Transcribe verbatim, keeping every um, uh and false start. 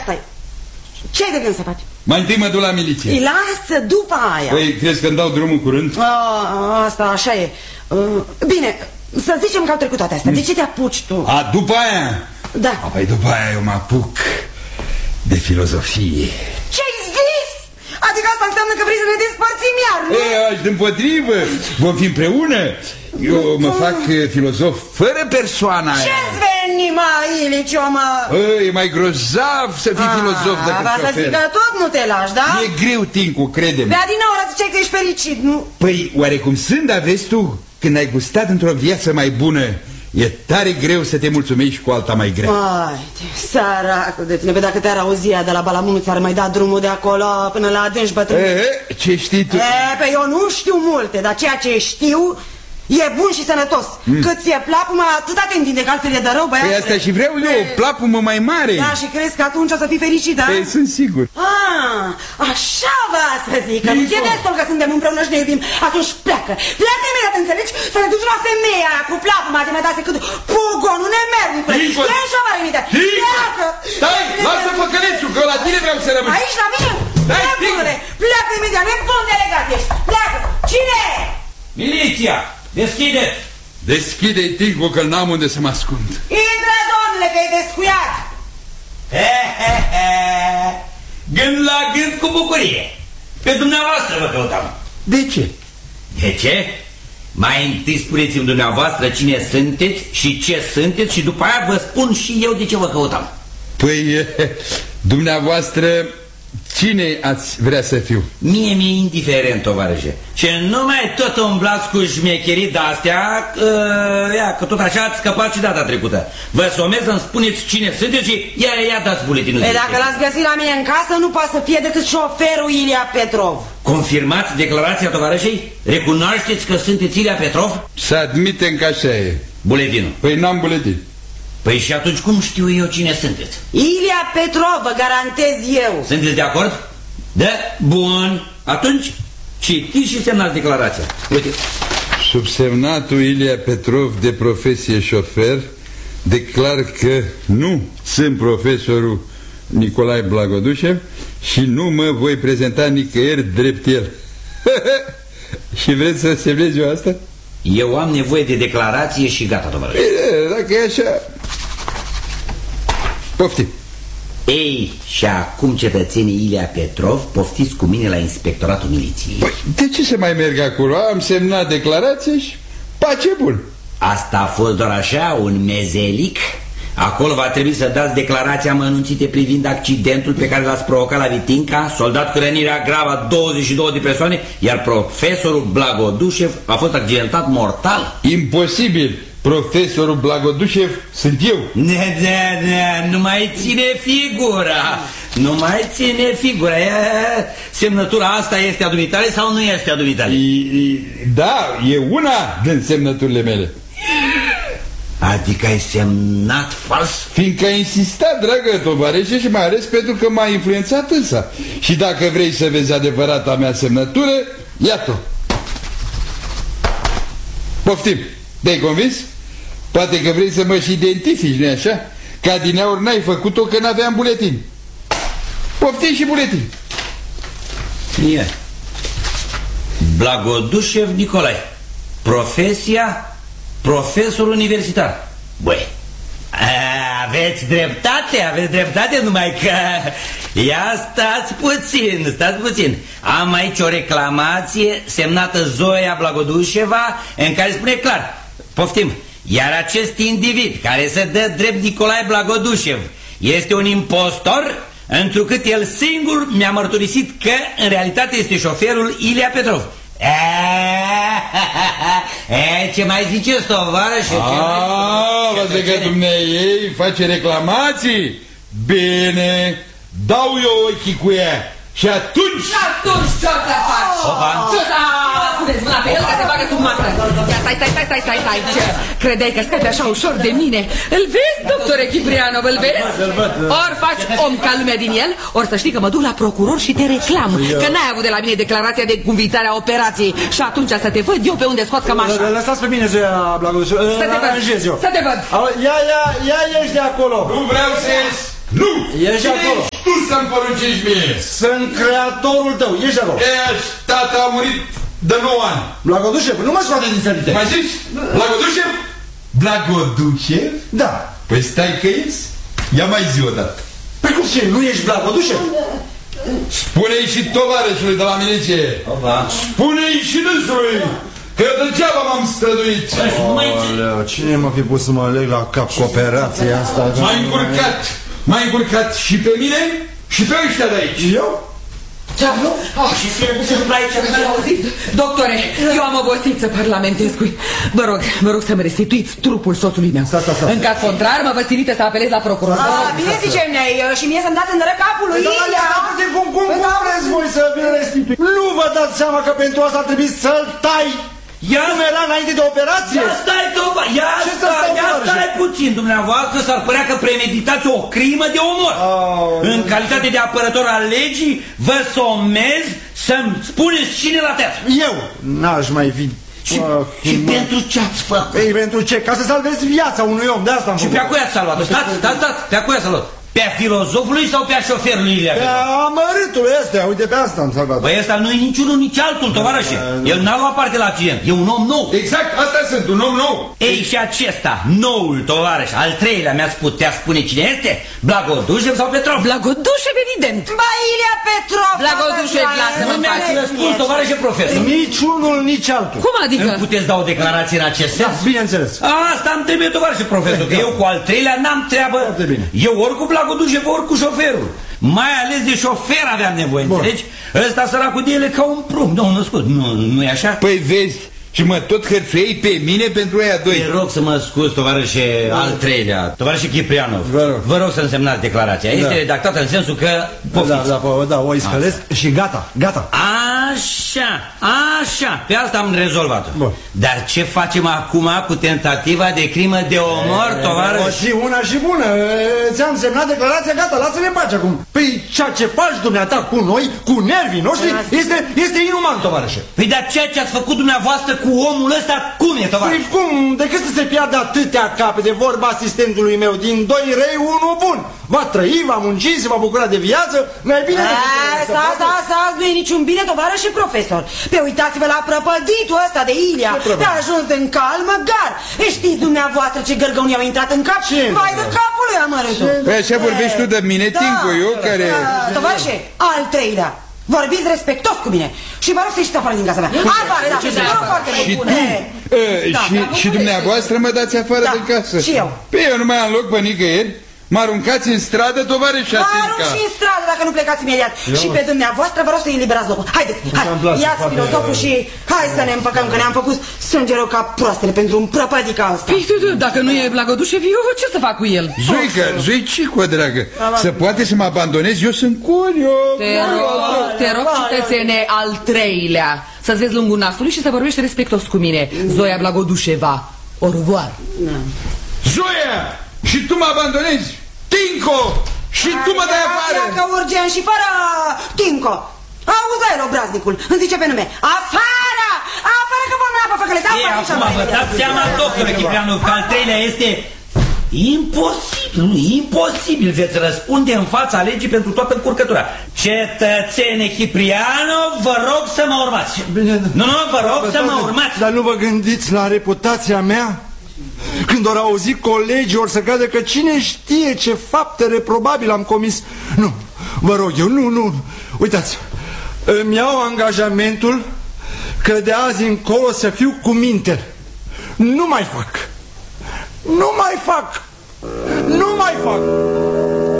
păi, ce ai de gând să faci? Mai întâi mă duc la miliție. Îi lasă după aia. Păi, crezi că-mi dau drumul curând? A, asta așa e. Bine, să zicem că au trecut toate astea. De ce te apuci tu? A, după aia? Da. A, păi după aia eu mă apuc de filozofie. Ce-ai zis? Adică asta înseamnă că vrei să ne despărțim iar, nu? E, aș dimpotrivă. Vom fi împreună. Eu mă fac filozof fără persoana aia. Ce-ți veni, mă, Ilicio, mă? E, e mai grozav să fii filozof decât șofer. Să zic că tot nu te lași, da? E greu, Tincu, crede-mă. Pe adinaura ziceai că ești fericit, nu? Păi, oarecum sunt, dar vezi tu, când ai gustat într-o viață mai bună, e tare greu să te mulțumești cu alta mai grea. Ai, săracul de tine, pe dacă te-ar auzi ea de la Balamun, ți-ar mai da drumul de acolo până la adânci bătrâni. E, ce știi tu? E, pe eu nu știu multe, dar ceea ce știu e bun și sănătos. mm. Cât ți-e plapuma, atâta te întinde, că altfel e de rău, băiatule. Păi asta și vreau eu, plapumă mai mare. Da, și crezi că atunci o să fii fericit, da? Păi sunt sigur. Ah, așa va să zic, că nu ți-e destul că suntem împreună și ne iubim. Atunci pleacă, pleacă imediat, înțelegi? Să ne duci la femeia aia cu plapuma de mai dase cât pogonul nemernicule. Ieși o vară imediat, pleacă. Stai, lasă făcălețul, că la tine vreau să rămân. Aici la mine? Nebunule, pleacă imediat, nebun delegat ești. Pleacă, cine e? Miliția! Deschide! Deschide-i, Tincu, că n-am unde să mă ascund. Intră, domnule, că e descuiat. He, he, he. Gând la gând cu bucurie. Pe dumneavoastră vă căutam. De ce? De ce? Mai întâi spuneți-mi dumneavoastră cine sunteți și ce sunteți și după aia vă spun și eu de ce vă căutam. Păi, dumneavoastră, cine ați vrea să fiu? Mie mi-e indiferent, tovarășe. Și nu mai tot umblați cu șmecherii de-astea, că, ia, că tot așa ați scăpat și data trecută. Vă somez să-mi spuneți cine sunteți și ia, ia dați buletinul. E, dacă l-ați găsit la mine în casă, nu poate să fie decât șoferul Ilia Petrov. Confirmați declarația tovarășei? Recunoașteți că sunteți Ilia Petrov? Să admitem că așa e. Buletinul. Păi n-am buletin. Păi și atunci cum știu eu cine sunteți? Ilia Petrov, vă garantez eu. Sunteți de acord? Da? Bun. Atunci citiți și semnați declarația. Uite. Subsemnatul Ilia Petrov, de profesie șofer, declar că nu sunt profesorul Nicolae Blagodușev și nu mă voi prezenta nicăieri drept el. Și vreți să semnez eu asta? Eu am nevoie de declarație și gata, tovarăș. Dacă e așa... Poftim. Ei, și acum, cetățenii Ilia Petrov, poftiți cu mine la inspectoratul miliției. Păi, de ce să mai merg acolo? Am semnat declarație și pace bun. Asta a fost doar așa, un mezelic. Acolo va trebui să dați declarația amănunțite privind accidentul pe care l-ați provocat la Vitinca, soldat cu rănirea gravă a douăzeci și două de persoane, iar profesorul Blagodușev a fost accidentat mortal. Imposibil! Profesorul Blagodușev sunt eu. Ne, ne, ne, nu mai ține figura. Nu mai ține figura. E, semnătura asta este a dumitale sau nu este a dumitale? Da, e una din semnăturile mele. Adică ai semnat fals? Fiindcă ai insistat, dragă tovarășe, și mai ales pentru că m-a influențat însa. Și dacă vrei să vezi adevărata mea semnătură, iată. Poftim, te-ai convins? Poate că vrei să mă și identifici, nu-i așa? Ca adineauri n-ai făcut-o că n-aveam buletin. Poftim și buletin. Ia. Blagodușev Nicolae. Profesia profesor universitar. Băi, aveți dreptate, aveți dreptate, numai că... Ia stați puțin, stați puțin. Am aici o reclamație semnată Zoia Blagodușeva, în care spune clar, poftim, iar acest individ care se dă drept Nicolae Blagodușev este un impostor, întrucât el singur mi-a mărturisit că în realitate este șoferul Ilia Petrov. E, ce mai ziceți, tovarășe? Aaa, văd că dumneiei face reclamații? Bine, dau eu ochii cu ea. Și atunci... Și atunci ce o să faci? Opa! Ce o să... Puneți mâna pe el că se bagă sub masă. Ia, stai, stai, stai, stai, stai, stai. Ce? Credeai că scapi așa ușor de mine? Îl vezi, doctore Chibrianov, îl vezi? Ori faci om ca lumea din el, ori să știi că mă duc la procuror și te reclam. Că n-ai avut de la mine declarația de învițare a operației. Și atunci să te văd eu pe unde scoți cămașa. Lăsați pe mine, Zoia Blagodușev. Să te văd, să te văd. Ia, ia, ia, ieși de acolo. Nu vreau să ies. Nu! Ieși de acolo. tu să-mi poruncești mie? Sunt creatorul tău, ești acolo. Ești, tata a murit de nouă ani. Blagodușev, nu mă scoate din sărite. Mai zici? Blagodușev? Blagodușev? Da. Păi stai că ies? Ia mai zi o dată. Păi cum ce, nu ești Blagodușev? Spune-i și tovarășului de la miliție. Spune-i și dânsului că eu degeaba m-am străduit. Aoleu, cine m-a fi pus să mă leg la cap cu operația asta? M-ai încurcat, m-ai încurcat și pe mine și pe ăștia de aici. Eu? Da, nu? Oh, și se întâmplă aici, nu auzit? Doctore, eu am obosit să parlamentez cu... Vă rog, vă rog să-mi restituiți trupul soțului meu. Sta, sta, sta. În caz contrar, mă vă silită să apelez la procuror. Ah, bine zice Nei, și mie să-mi dați în dără capul lui Ilia. Cum, cum, cum vreți voi să vi restitui? Nu vă dați seama că pentru asta a trebuit să-l tai? Ia cum era înainte de operație? Ia stai, tova, ia Ce stai, stai, ia tovarășe? stai puțin, dumneavoastră s-ar părea că premeditați o crimă de omor. Oh, În calitate de apărător al legii, vă somez să-mi spuneți cine l-a tăiat. eu n-aș mai fi... Și, Ah, și mă. pentru ce ați făcut? Ei, pentru ce? Ca să salvezi viața unui om, de asta am Și făcut. pe acuia ți-a luat-o, stați, stați, stați, pe acuia ți-a luat. Pe a filozofului sau pe a șoferului Ilia? Pe amărâtul ăsta, uite pe asta am salvat. Băi, ăsta nu e niciunul, nici altul, tovarășe. El n-a luat parte la accident, e un om nou. Exact, asta sunt, un om nou. Ei, și acesta, noul tovarăș, al treilea, mi-ați putea spune cine este? Blagodușev sau Petrov? Blagodușev, evident. Ba, Ilia Petrov. Blagodușev, lasă-mă Nu în mi-ați pace. răspuns, tovarășe profesor. Nici unul, nici altul. Cum adică? Îmi puteți da o declarație în acest sens? Bineînțeles. Asta îmi trebuie, tovarășe profesor, că eu cu al treilea n-am treabă. Foarte bine. Eu ori cu Blagodușev, ori cu șoferul. Mai ales de șofer aveam nevoie, Bun. înțelegi? Ăsta săracul de ele ca un prum, nu, nu scuz, nu, nu e așa? Păi vezi, și mă tot hărțuiei pe mine pentru aia doi. Te rog să mă scuzi, tovarășe al treilea, tovarășe Chiprianov. Vă rog. Vă rog să însemnați declarația. Este Da. redactată în sensul că Da, poftiți. da, da, da, o iscălesc și gata, gata. Așa, așa, pe asta am rezolvat-o. Bun. Dar ce facem acum cu tentativa de crimă de omor, O tovarăș? și una și bună. E, Ți-am semnat declarația, gata, lasă-ne în pace acum. Păi ceea ce faci dumneata cu noi, cu nervii noștri, este, este inuman, tovarășe. Păi dar ceea ce ați făcut dumneavoastră cu omul ăsta, cum e, tovarăș? Păi cum, decât să se piardă atâtea cape de vorba asistentului meu, din doi răi, unul bun. Va trăi, va munci, se va bucura de viață, mai bine decât... Asta, asta, asta, nu e niciun bine, tovarăș și profesor. Pe uitați-vă la prăpăditul ăsta de Ilia. Te-a ajuns în cal, măgar. E, știți dumneavoastră ce gărgăuni au intrat în cap? Ce? Vai de capul lui amărâtul. Păi așa vorbești tu de mine, Tincu, eu care... Da, tovarășe, al treilea. Vorbiți respectos cu mine. Și vă rog să ieșiți afară din casa mea. Afară, da, vă rog foarte Și mult. tu, E, uh, da, și, da, și dumneavoastră mă dați afară Da, din casă. și eu. Păi eu nu mai am loc pe nicăieri. Mă aruncați în stradă, tovarășe Mă arunc Atinca. și în stradă dacă nu plecați imediat. Și pe dumneavoastră vă rog să eliberați locul. Haideți, hai, Îmi place ia-ți foarte- filozoful și hai să ne împăcăm că ne-am făcut sânge rău ca proastele pentru un prăpădic asta. Păi, tu, tu, dacă nu e Blagodușev, eu ce să fac cu el? Zoica, Zoicico, dragă, să poate să mă abandonez? Eu sunt curios. Te rog, te rog, cetățene al treilea, să-ți vezi lungul nasului și să vorbești respectos cu mine. Zoia Blagodușeva. Au revoir. Zoia, și tu mă abandonezi? Tinco, și tu mă dai afară. Că urgent și fără Tinco. Auzi la el obraznicul, îmi zice pe nume. Afară! Afară că vom apă făcăleți. Ei, acum vă dați seama, doctore Chiprianov, că al treilea este imposibil, nu, imposibil. Veți răspunde în fața legii pentru toată încurcătura. Cetățene Chiprianov, vă rog să mă urmați. Bine, Nu, nu, vă rog să mă urmați. Dar nu vă gândiți la reputația mea? Când ori auzi colegii, ori să creadă că cine știe ce fapte reprobabil am comis. Nu, vă rog eu, nu, nu. Uitați, îmi iau angajamentul că de azi încolo să fiu cu minte. Nu mai fac. Nu mai fac. Nu mai fac.